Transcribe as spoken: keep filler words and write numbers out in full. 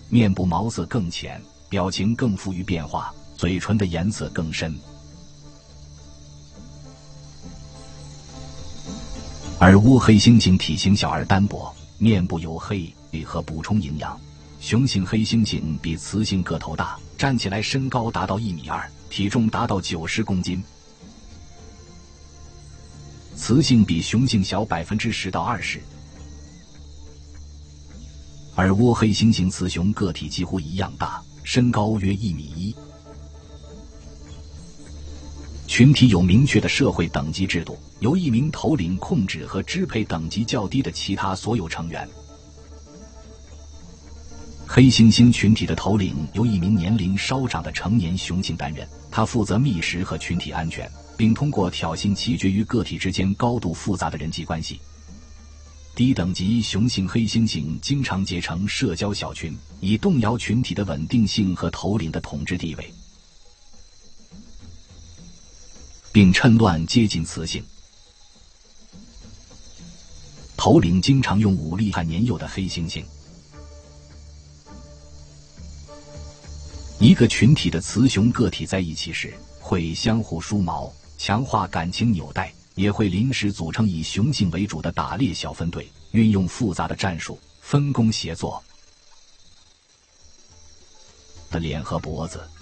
面部毛色更浅，表情更富于变化，嘴唇的颜色更深。而倭黑猩猩体型小而单薄，面部黝黑，和补充营养。雄性黑猩猩比雌性个头大，站起来身高达到一米二，体重达到九十公斤。雌性比雄性小百分之十到二十，而倭黑猩猩雌雄个体几乎一样大，身高约一米一。群体有明确的社会等级制度，由一名头领控制和支配等级较低的其他所有成员。黑猩猩群体的头领由一名年龄稍长的成年雄性担任，他负责觅食和群体安全，并通过挑衅奇决于个体之间高度复杂的人际关系。低等级雄性黑猩猩经常结成社交小群，以动摇群体的稳定性和头领的统治地位，并趁乱接近雌性。头领经常用武力和年幼的黑猩猩。一个群体的雌雄个体在一起时，会相互梳毛，强化感情纽带，也会临时组成以雄性为主的打猎小分队，运用复杂的战术，分工协作。的脸和脖子